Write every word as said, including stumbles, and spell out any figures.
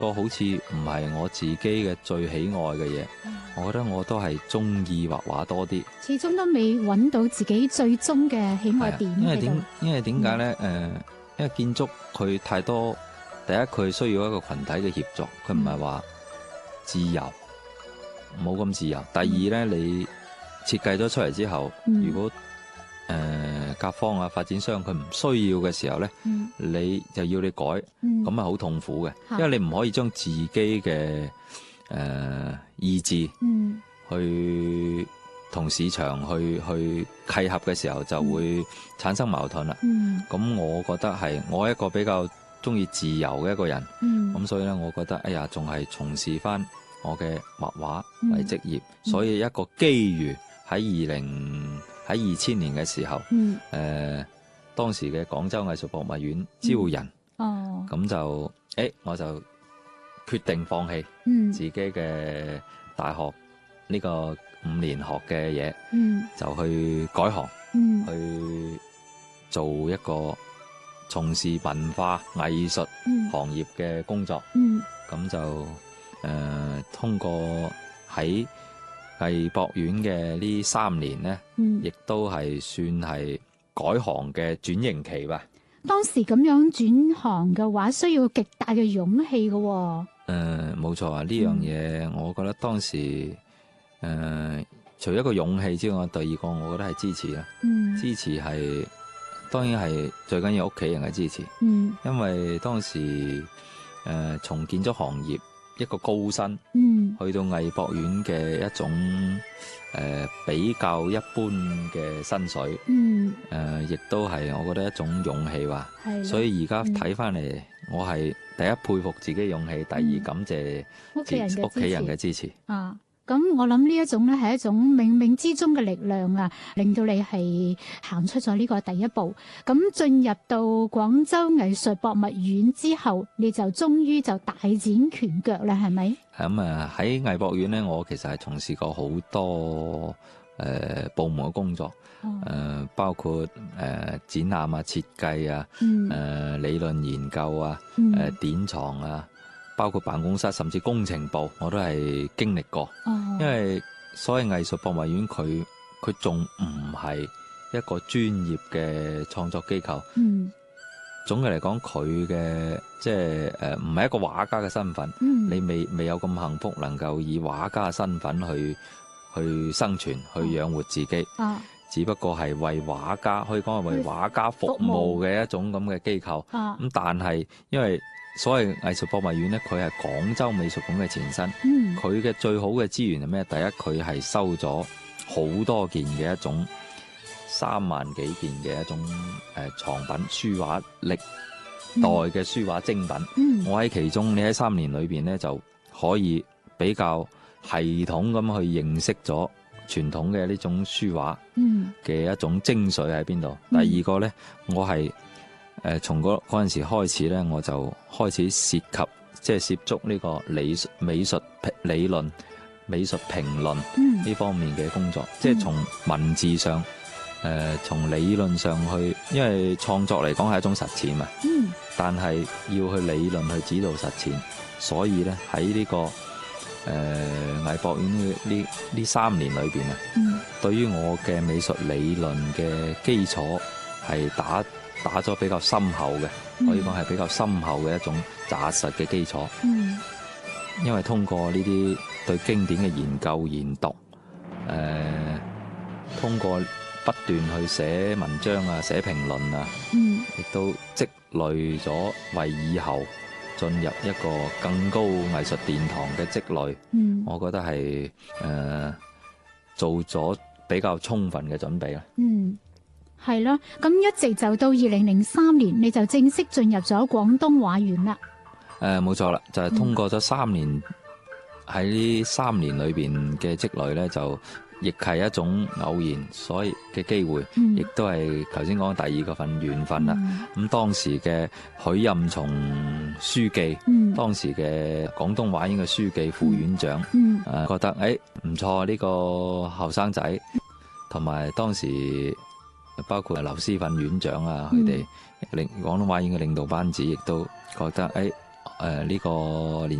個好似唔係我自己嘅最喜愛嘅嘢， 嗯我覺得我都係中意畫畫多啲。 始終都未揾到自己最終嘅喜愛點因為喺度點？因為點解咧？誒、呃，因為建築佢太多，第一佢需要一個群體嘅協作，佢唔係話自由，冇咁自由。第二咧，你設計咗出嚟之後， 嗯如果誒甲方啊發展商佢唔需要嘅時候咧， 嗯你就要你改， 嗯咁啊好痛苦嘅， 嚇因為你唔可以將自己嘅誒、呃、意志嗯去同市場去去契合嘅時候，就會產生矛盾啦。 嗯咁我覺得係我一個比較中意自由嘅一個人， 嗯咁所以咧，我覺得哎呀，仲係從事翻我嘅畫畫為職業， 嗯所以一個機遇喺二零喺二千年嘅時候，誒、 嗯呃、當時嘅廣州藝術博物院招人， 哦咁、就誒我就決定放棄嗯自己嘅大學呢個五年學嘅嘢， 嗯就去改行。 嗯去做一個從事文化藝術嗯行業嘅工作， 嗯咁就誒、呃、通過喺藝博院嘅呢三年呢， 嗯亦都係算係改行嘅轉型期吧。 當時咁樣轉行嘅話，需要極大嘅勇氣嘅喎。 誒冇錯啊！呢樣嘢我覺得當時誒、呃、除咗一個勇氣之外，第二個我覺得係支持啦。 嗯支持係當然係最緊要屋企人嘅支持。 嗯因為當時誒、呃、從建築行業一個高薪， 嗯去到藝博院嘅一種誒、呃、比較一般嘅薪水， 嗯誒亦都係我覺得一種勇氣吧。 係。 所以而家睇翻嚟，我係第一佩服自己勇氣，第二感謝屋企人嘅屋企人嘅支持支持。 啊。咁我諗呢一種咧係一種冥冥之中嘅力量啊，令到你係行出咗呢個第一步。咁進入到廣州藝術博物院之後，你就終於就大展拳腳啦，係咪？ 咁啊喺藝博院咧，我其實係從事過好多誒、呃、部門嘅工作，誒、 哦呃、包括誒、呃、展覽啊、設計啊、誒、 嗯呃、理論研究啊、誒、 嗯呃、典藏啊，包括辦公室甚至工程部，我都係經歷過。 哦因為所謂藝術博物院，佢佢仲唔係一個專業嘅創作機構。 嗯總嘅嚟講，佢嘅即係誒唔係一個畫家嘅身份。 嗯你未未有咁幸福，能夠以畫家嘅身份去去生存，去養活自己。 啊只不過係為畫家，可以講係為畫家服務嘅一種咁嘅機構。 啊咁但係因為所謂藝術博物院呢，佢係廣州美術館嘅前身。 嗯佢嘅最好嘅資源係咩？第一，佢係收咗好多件嘅一種三萬幾件嘅一種誒藏品書畫歷代嘅書畫精品。 嗯我喺其中，你喺三年裏邊咧就可以比較系統咁去認識咗傳統嘅呢種書畫嗯嘅一種精髓喺邊度。 嗯第二個咧，我係誒從嗰嗰陣時開始咧，我就開始涉及即係涉足呢個理美術理論、美術評論嗯呢方面嘅工作，即係從文字上誒、呃，從理論上去，因為創作嚟講係一種實踐嘛。 嗯但係要去理論去指導實踐，所以咧喺呢、這個誒、呃、藝博院呢呢呢三年裏邊啊， 嗯對於我嘅美術理論嘅基礎係打打咗比較深厚嘅，可以講係比較深厚嘅一種紮實嘅基礎。 嗯因為通過呢啲對經典嘅研究研讀，誒、呃、通過不斷去寫文章啊、寫評論啊， 嗯亦都積累咗為以後進入一個更高藝術殿堂嘅積累。 嗯我覺得係誒、呃、做咗比較充分嘅準備啦。 嗯，係咯。咁一直就到二零零三年，你就正式進入咗廣東畫院啦。 誒冇錯啦，就係、是、通過咗三年喺呢、嗯、三年裏邊嘅積累咧，就亦係一種偶然所以嘅機會， 嗯亦都係頭先講第二個份緣分啦。咁、 嗯、 當時嘅許任松書記， 嗯、 當時嘅廣東畫院嘅書記副院長，誒、 嗯呃、覺得誒唔錯呢個後生仔，同埋當時包括劉思奮院長啊，佢哋領廣東畫院嘅領導班子，亦都覺得誒。 誒呢個年